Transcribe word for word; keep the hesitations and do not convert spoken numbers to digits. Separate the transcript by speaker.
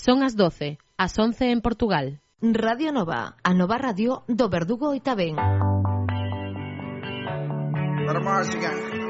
Speaker 1: Son as doce, as once en Portugal.
Speaker 2: Radio Nova, a nova radio do Verdugo e Tabén.
Speaker 3: Let 'em Mars again.